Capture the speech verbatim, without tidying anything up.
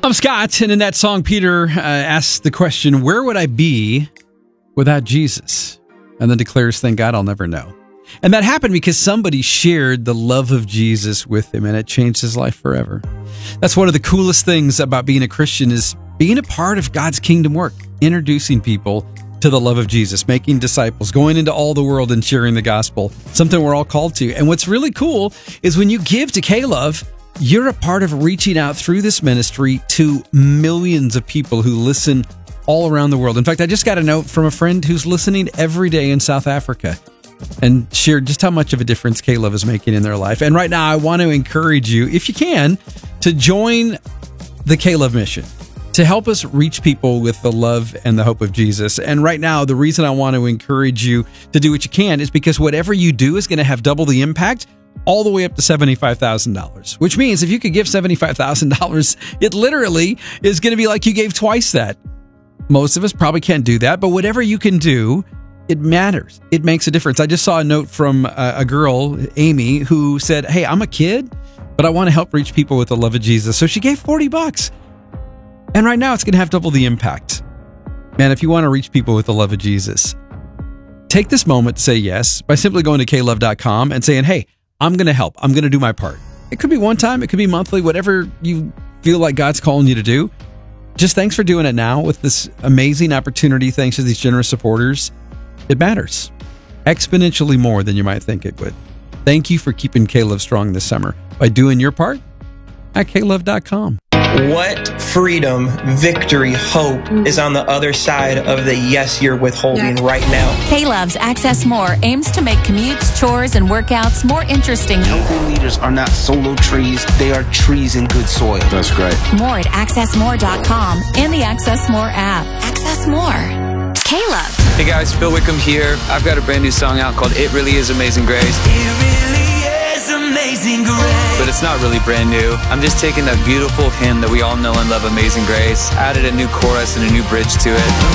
I'm Scott, and in that song, Peter uh, asks the question, where would I be without Jesus? And then declares, thank God I'll never know. And that happened because somebody shared the love of Jesus with him, and it changed his life forever. That's one of the coolest things about being a Christian, is being a part of God's kingdom work, introducing people to the love of Jesus, making disciples, going into all the world and sharing the gospel, something we're all called to. And what's really cool is when you give to K-Love, you're a part of reaching out through this ministry to millions of people who listen all around the world. In fact, I just got a note from a friend who's listening every day in South Africa and shared just how much of a difference K-Love is making in their life. And right now, I want to encourage you, if you can, to join the K-Love mission, to help us reach people with the love and the hope of Jesus. And right now, the reason I want to encourage you to do what you can is because whatever you do is going to have double the impact, all the way up to seventy-five thousand dollars, which means if you could give seventy-five thousand dollars, it literally is going to be like you gave twice that. Most of us probably can't do that, but whatever you can do, it matters. It makes a difference. I just saw a note from a, a girl, Amy, who said, hey, I'm a kid, but I want to help reach people with the love of Jesus. So she gave forty bucks. And right now it's going to have double the impact. Man, if you want to reach people with the love of Jesus, take this moment to say yes by simply going to k love dot com and saying, hey, I'm going to help. I'm going to do my part. It could be one time. It could be monthly, whatever you feel like God's calling you to do. Just thanks for doing it now with this amazing opportunity. Thanks to these generous supporters. It matters exponentially more than you might think it would. Thank you for keeping K-Love strong this summer by doing your part at k love dot com. What freedom, victory, hope is on the other side of the yes you're withholding right now? K-Love's Access More aims to make commutes, chores, and workouts more interesting. Healthy leaders are not solo trees, they are trees in good soil. That's great. More at access more dot com and the Access More app. Access More. K-Love. Hey guys, Phil Wickham here. I've got a brand new song out called It Really Is Amazing Grace. It really is amazing grace. But it's not really brand new. I'm just taking that beautiful hymn that we all know and love, Amazing Grace, added a new chorus and a new bridge to it.